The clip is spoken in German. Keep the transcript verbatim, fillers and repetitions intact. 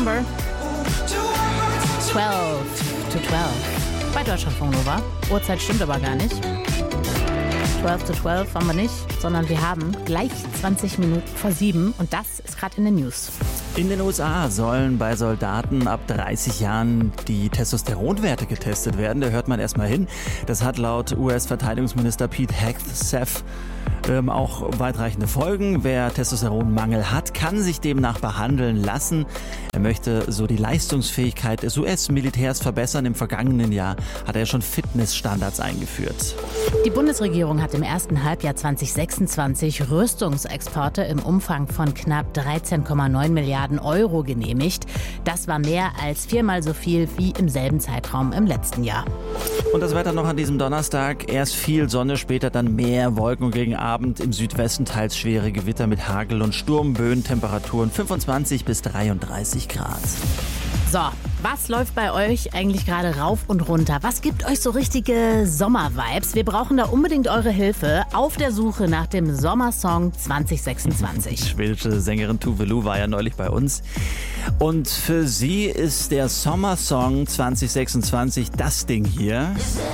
Number. zwölf to zwölf. Bei Deutschlandfunk Nova. Uhrzeit stimmt aber gar nicht. zwölf to zwölf haben wir nicht, sondern wir haben gleich zwanzig Minuten vor sieben und das ist gerade in den News. In den U S A sollen bei Soldaten ab dreißig Jahren die Testosteronwerte getestet werden. Da hört man erstmal hin. Das hat laut U S-Verteidigungsminister Pete Hegseth ähm, auch weitreichende Folgen. Wer Testosteronmangel hat, kann sich demnach behandeln lassen. Er möchte so die Leistungsfähigkeit des U S-Militärs verbessern. Im vergangenen Jahr hat er schon Fitnessstandards eingeführt. Die Bundesregierung hat im ersten Halbjahr zwanzig sechsundzwanzig Rüstungsexporte im Umfang von knapp dreizehn Komma neun Milliarden Euro genehmigt. Das war mehr als viermal so viel wie im selben Zeitraum im letzten Jahr. Und das Wetter noch an diesem Donnerstag. Erst viel Sonne, später dann mehr Wolken und gegen Abend im Südwesten teils schwere Gewitter mit Hagel und Sturmböen. Temperaturen fünfundzwanzig bis dreiunddreißig Grad. So, was läuft bei euch eigentlich gerade rauf und runter? Was gibt euch so richtige Sommervibes? Wir brauchen da unbedingt eure Hilfe auf der Suche nach dem Sommersong zwanzig sechsundzwanzig. Die schwedische Sängerin Tove Lo war ja neulich bei uns. Und für sie ist der Sommersong zwanzig sechsundzwanzig das Ding hier.